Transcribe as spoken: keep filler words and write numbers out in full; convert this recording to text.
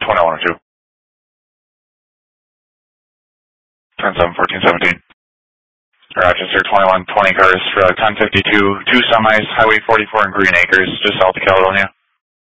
twenty-one oh two. ten seven fourteen seventeen. Rochester, twenty-one twenty cars for uh, ten fifty-two, two semis, Highway forty-four in Green Acres, just south of Caledonia.